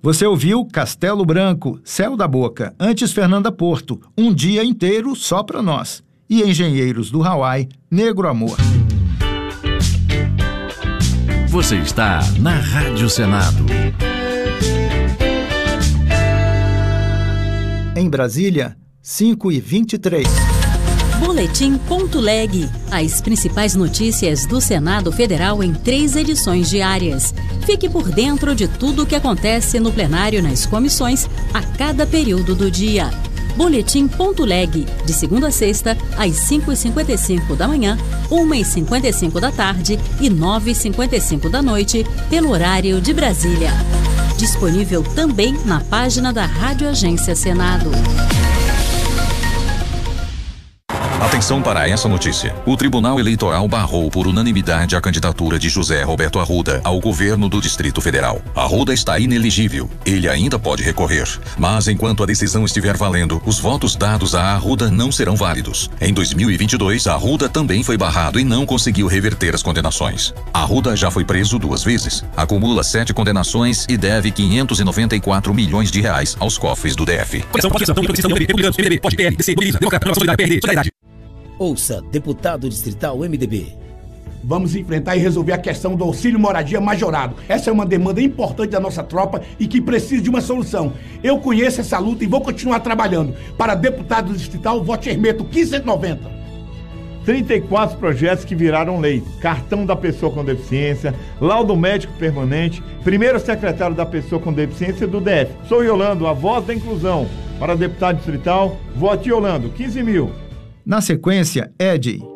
Você ouviu Castelo Branco, Céu da Boca, antes Fernanda Porto, Um Dia Inteiro Só Pra Nós. E Engenheiros do Hawaii, Negro Amor. Você está na Rádio Senado. Em Brasília, 5h23. Boletim.leg. As principais notícias do Senado Federal em 3 edições diárias. Fique por dentro de tudo o que acontece no plenário e nas comissões a cada período do dia. Boletim.leg. De segunda a sexta, às 5h55 da manhã, 1h55 da tarde e 9h55 da noite, pelo horário de Brasília. Disponível também na página da Rádio Agência Senado. Atenção para essa notícia. O Tribunal Eleitoral barrou por unanimidade a candidatura de José Roberto Arruda ao governo do Distrito Federal. Arruda está inelegível. Ele ainda pode recorrer. Mas enquanto a decisão estiver valendo, os votos dados a Arruda não serão válidos. Em 2022, Arruda também foi barrado e não conseguiu reverter as condenações. Arruda já foi preso 2 vezes, acumula 7 condenações e deve R$594 milhões aos cofres do DF. Ouça, deputado distrital MDB. Vamos enfrentar e resolver a questão do auxílio moradia majorado. Essa é uma demanda importante da nossa tropa e que precisa de uma solução. Eu conheço essa luta e vou continuar trabalhando. Para deputado distrital, vote Hermeto 1590. 34 projetos que viraram lei. Cartão da pessoa com deficiência, laudo médico permanente, primeiro secretário da pessoa com deficiência do DF. Sou Yolando, a voz da inclusão. Para deputado distrital, vote Yolando, 15 mil. Na sequência, Ed.